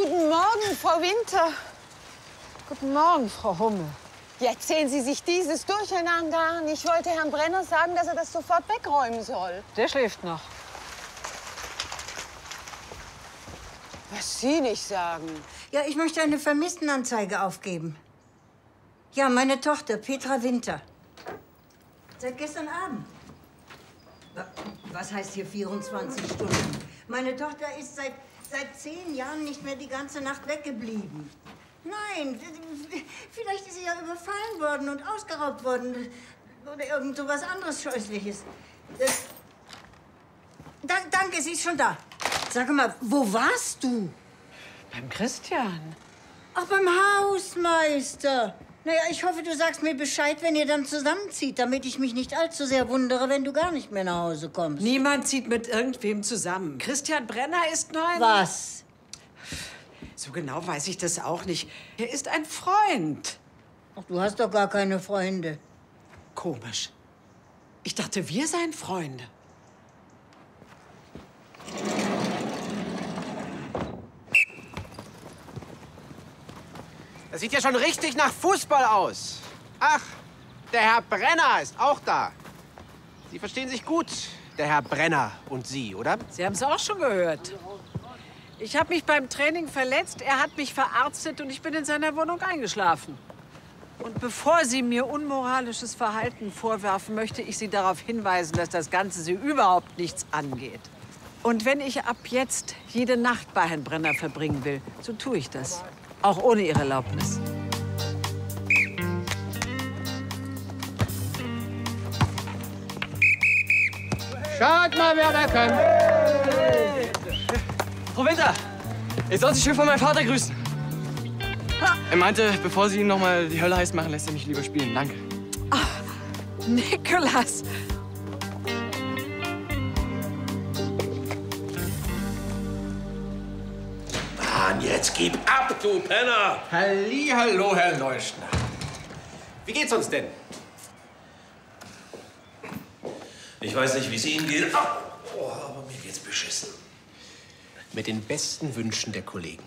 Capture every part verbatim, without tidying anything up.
Guten Morgen, Frau Winter. Guten Morgen, Frau Hummel. Jetzt sehen Sie sich dieses Durcheinander an. Ich wollte Herrn Brenner sagen, dass er das sofort wegräumen soll. Der schläft noch. Was Sie nicht sagen. Ja, ich möchte eine Vermisstenanzeige aufgeben. Ja, meine Tochter, Petra Winter. Seit gestern Abend. Was heißt hier vierundzwanzig Stunden? Meine Tochter ist seit, seit zehn Jahren nicht mehr die ganze Nacht weggeblieben. Nein, vielleicht ist sie ja überfallen worden und ausgeraubt worden. Oder irgend so was anderes Scheußliches. Da, danke, sie ist schon da. Sag mal, wo warst du? Beim Christian. Ach, beim Hausmeister. Naja, ich hoffe, du sagst mir Bescheid, wenn ihr dann zusammenzieht, damit ich mich nicht allzu sehr wundere, wenn du gar nicht mehr nach Hause kommst. Niemand zieht mit irgendwem zusammen. Christian Brenner ist nur ein... Was? So genau weiß ich das auch nicht. Er ist ein Freund. Ach, du hast doch gar keine Freunde. Komisch. Ich dachte, wir seien Freunde. Das sieht ja schon richtig nach Fußball aus. Ach, der Herr Brenner ist auch da. Sie verstehen sich gut, der Herr Brenner und Sie, oder? Sie haben es auch schon gehört. Ich habe mich beim Training verletzt, er hat mich verarztet und ich bin in seiner Wohnung eingeschlafen. Und bevor Sie mir unmoralisches Verhalten vorwerfen, möchte ich Sie darauf hinweisen, dass das Ganze Sie überhaupt nichts angeht. Und wenn ich ab jetzt jede Nacht bei Herrn Brenner verbringen will, so tue ich das. Auch ohne Ihre Erlaubnis. Schaut mal, wer da kommt. Hey. Frau Winter, ich soll Sie schön von meinem Vater grüßen. Er meinte, bevor Sie ihn noch mal die Hölle heiß machen, lässt er mich lieber spielen. Danke. Ach, Nikolas. Mann, jetzt gib ab, du Penner! Hallihallo, Herr Leuschner. Wie geht's uns denn? Ich weiß nicht, wie es Ihnen geht, oh, aber mir geht's beschissen. Mit den besten Wünschen der Kollegen.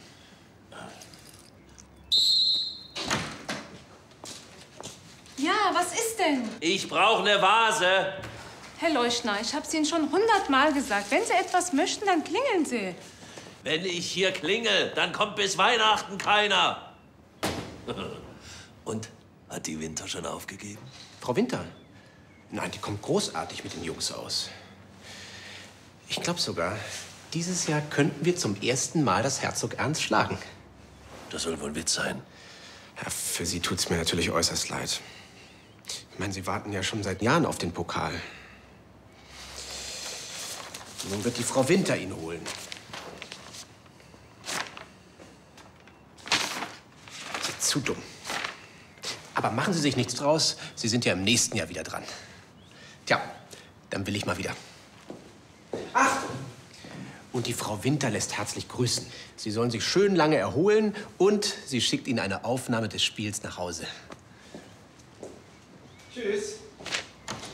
Ja, was ist denn? Ich brauche eine Vase. Herr Leuschner, ich habe es Ihnen schon hundertmal gesagt. Wenn Sie etwas möchten, dann klingeln Sie. Wenn ich hier klingel, dann kommt bis Weihnachten keiner. Und, hat die Winter schon aufgegeben? Frau Winter? Nein, die kommt großartig mit den Jungs aus. Ich glaube sogar, dieses Jahr könnten wir zum ersten Mal das Herzog Ernst schlagen. Das soll wohl ein Witz sein. Ja, für Sie tut's mir natürlich äußerst leid. Ich meine, Sie warten ja schon seit Jahren auf den Pokal. Nun wird die Frau Winter ihn holen. Zu dumm. Aber machen Sie sich nichts draus. Sie sind ja im nächsten Jahr wieder dran. Tja, dann will ich mal wieder. Ach! Und die Frau Winter lässt herzlich grüßen. Sie sollen sich schön lange erholen und sie schickt Ihnen eine Aufnahme des Spiels nach Hause. Tschüss.